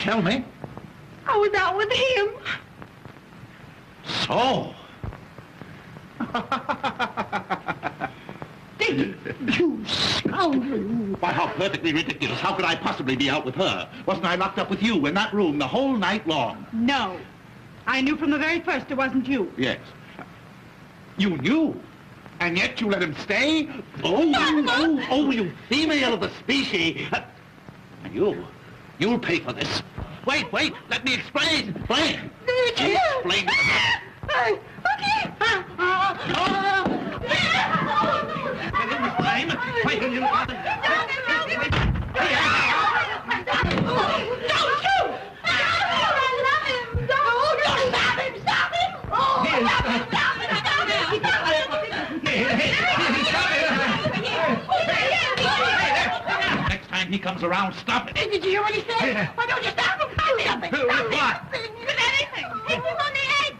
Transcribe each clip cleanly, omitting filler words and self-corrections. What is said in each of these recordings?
Tell me. I was out with him. So? Dickie, you scoundrel. Why, how perfectly ridiculous. How could I possibly be out with her? Wasn't I locked up with you in that room the whole night long? No. I knew from the very first it wasn't you. Yes. You knew? And yet you let him stay? Oh, you female of the species. You'll pay for this. Wait, let me explain. Explain. Explain. Next time he comes around, stop it. Did you hear what he said? Why don't you stop him? Stop him. What? With anything. Hit him on the head.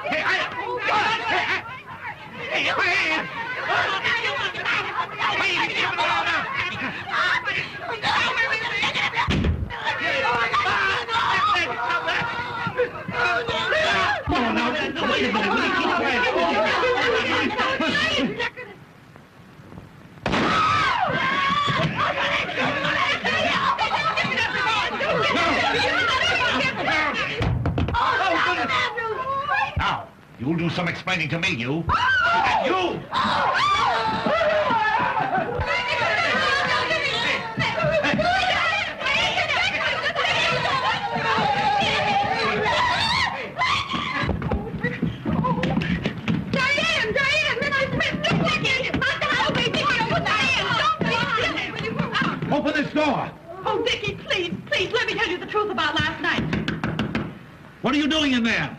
Now, you'll do some explaining to me, you. And you! Open this door! Oh, Dickie, please, let me tell you the truth about last night. What are you doing in there?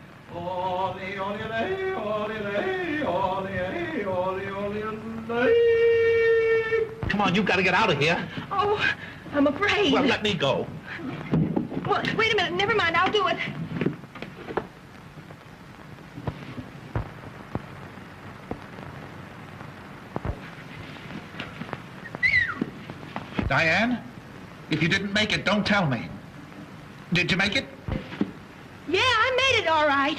Come on, you've got to get out of here. Oh, I'm afraid. Well, let me go. Well, wait a minute. Never mind. I'll do it. Diane, if you didn't make it, don't tell me. Did you make it? Yeah, I made it all right.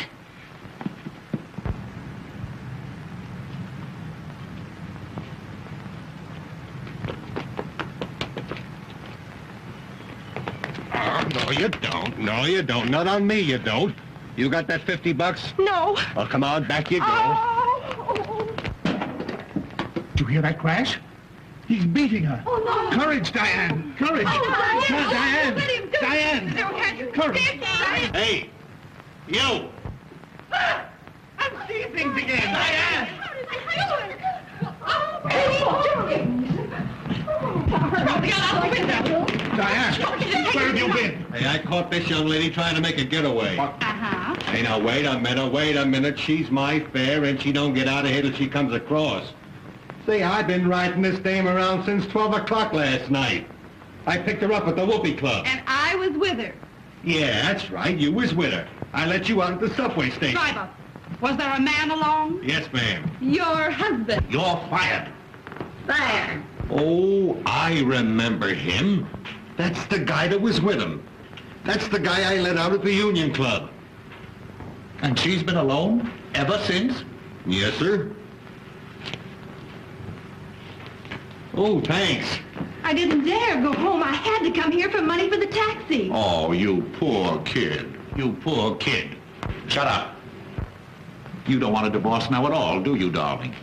Oh, no, you don't. No, you don't. Not on me, you don't. You got that $50? No. Oh, come on, back you go. Oh. Did you hear that crash? He's beating her. Oh, no. Courage, Diane. Courage. Oh, Come on, Diane. Let him do it. Diane. Courage. Hey, you. I'm seizing again. Diane. Diane, where have you been? Hey, I caught this young lady trying to make a getaway. Uh-huh. Hey, now, wait a minute. She's my fare, and she don't get out of here till she comes across. See, I've been riding this dame around since 12 o'clock last night. I picked her up at the Whoopee Club. And I was with her. Yeah, that's right. You was with her. I let you out at the subway station. Driver, was there a man along? Yes, ma'am. Your husband. You're fired. There. Oh, I remember him. That's the guy that was with him. That's the guy I let out at the Union Club. And she's been alone ever since? Yes, sir. Oh, thanks. I didn't dare go home. I had to come here for money for the taxi. Oh, you poor kid. You poor kid. Shut up. You don't want a divorce now at all, do you, darling?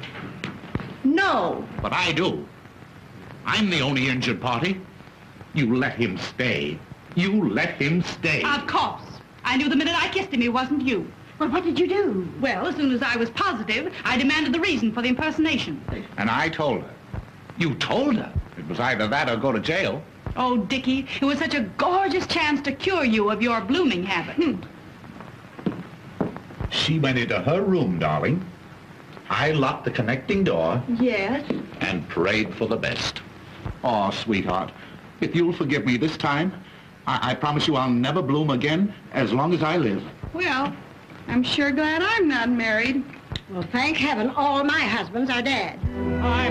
No. But I do. I'm the only injured party. You let him stay. You let him stay. Of course. I knew the minute I kissed him it wasn't you. Well, what did you do? Well, as soon as I was positive, I demanded the reason for the impersonation. And I told her. You told her? It was either that or go to jail. Oh, Dickie, it was such a gorgeous chance to cure you of your blooming habit. She went into her room, darling. I locked the connecting door Yes? and prayed for the best. Oh, sweetheart, if you'll forgive me this time, I promise you I'll never bloom again as long as I live. Well, I'm sure glad I'm not married. Well, thank heaven all my husbands are dead.